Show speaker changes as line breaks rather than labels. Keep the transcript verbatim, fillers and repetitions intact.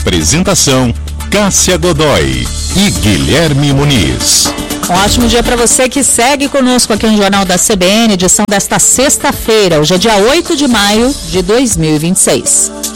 Apresentação: Cássia Godoy e Guilherme Muniz.
Um ótimo dia para você que segue conosco aqui no Jornal da C B N, edição desta sexta-feira. Hoje é dia oito de maio de dois mil e vinte e seis.